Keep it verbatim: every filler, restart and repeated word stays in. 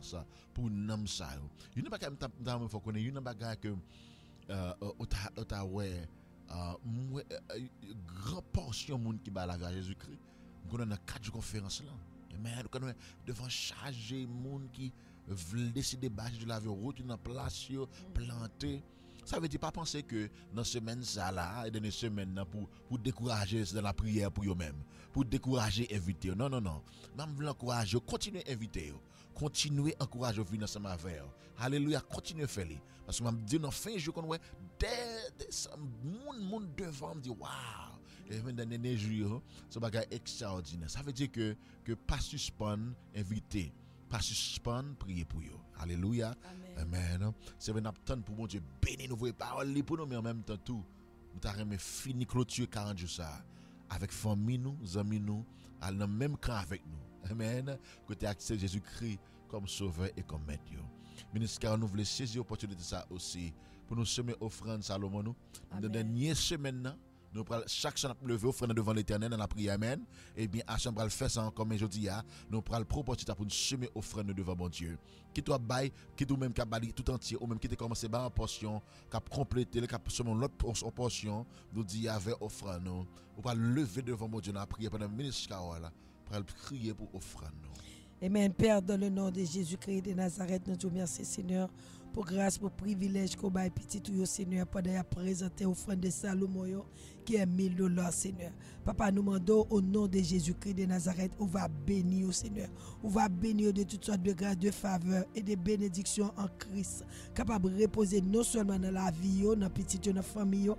ça pour nam ça. Il n'a pas quand même faut connaître, il n'a pas que euh ota ouais grand portion monde qui ba la grâce Jésus-Christ. Nous dans quatre conférences là. Mais nous devant charger monde qui veulent décider bâcher de la vie route dans place planter. Ça veut dire pas penser que dans semaine ça là et dans une semaine pour pour décourager dans la prière pour eux-mêmes, pour décourager inviter. Non non non. Même vous encourager, continuez inviter. Continuez encourager venir ensemble avec. Alléluia, continuez faire les parce que m'a dit dans fin jour qu'on ouais des monde monde devant me dit waouh. Et même dans l'énergie, c'est bagage extraordinaire. Ça veut dire que que pas suspendre inviter. Pas suspendre, prier pour eux. Alléluia. Amen. Amen. C'est un temps pour mon Dieu bénir nous voyez paroles pour nous, mais en même temps tout. Nous avons fini clôturer quarante jours ça avec famille nous, amis nous, à le même camp avec nous. Amen. Côté accès Jésus-Christ comme sauveur et comme maître. Ministère nous voulons saisir l'opportunité ça aussi pour nous semer offrande Salomon nous. Dans la dernière semaine nous prenons chaque jour nous lever offrande devant l'Éternel dans la prière amen et bien à chaque fois le faire ça comme je dis nous prenons l'opportunité pour nous semer offrande devant bon Dieu qui toi bail qui tout même qui bali tout entier ou même qui te commencé par en portion qui compléter qui semer l'autre portion nous dit avec offrande nous on va lever devant mon Dieu dans la prière pendant ministère là pour prier pour offrande nous. Amen. Père, dans le nom de Jésus-Christ de Nazareth, nous te remercions, Seigneur, pour grâce, pour privilège qu'on baille petit tout, Seigneur, pendant à présenter offrande de Salomon, qui est mille dollars, Seigneur. Papa, nous demandons au nom de Jésus-Christ de Nazareth, on va bénir, Seigneur. On va bénir de toutes sortes de grâces, de faveurs et de bénédictions en Christ. Capable de reposer non seulement dans la vie, dans la petite, dans la famille,